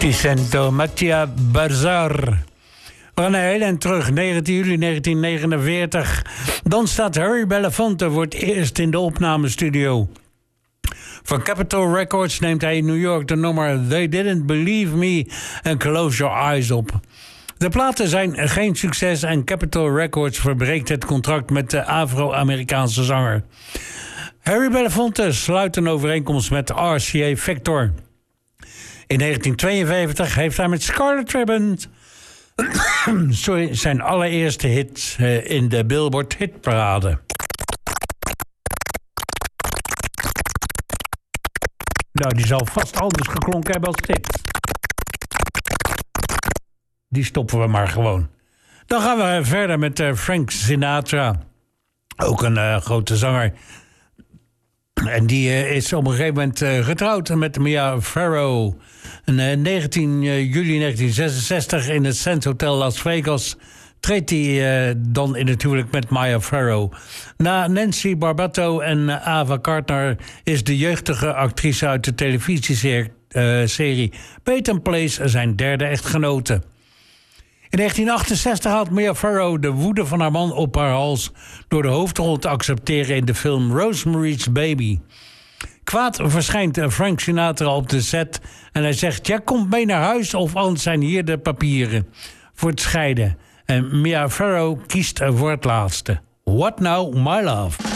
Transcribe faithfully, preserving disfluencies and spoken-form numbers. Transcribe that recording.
Ticento Mattia Bazar. We gaan heel en terug, negentien juli negentien negenenveertig. Dan staat Harry Belafonte voor het eerst in de opnamestudio. Van Capitol Records neemt hij in New York de nummer They Didn't Believe Me en Close Your Eyes op. De platen zijn geen succes en Capitol Records verbreekt het contract met de Afro-Amerikaanse zanger. Harry Belafonte sluit een overeenkomst met R C A Victor. In negentien tweeënvijftig heeft hij met Scarlet Ribbon sorry, zijn allereerste hit uh, in de Billboard hitparade. Nou, die zal vast anders geklonken hebben als dit. Die stoppen we maar gewoon. Dan gaan we verder met uh, Frank Sinatra. Ook een uh, grote zanger. En die uh, is op een gegeven moment uh, getrouwd met Mia Farrow. En uh, negentien juli negentien zesenzestig in het Sands Hotel Las Vegas treedt hij uh, dan in het huwelijk met Mia Farrow. Na Nancy Barbato en uh, Ava Gardner is de jeugdige actrice uit de televisieserie uh, Peyton Place zijn derde echtgenote. In negentien achtenzestig haalt Mia Farrow de woede van haar man op haar hals door de hoofdrol te accepteren in de film Rosemary's Baby. Kwaad verschijnt Frank Sinatra op de set en hij zegt: jij komt mee naar huis of anders zijn hier de papieren voor het scheiden. En Mia Farrow kiest voor het laatste. What now, my love?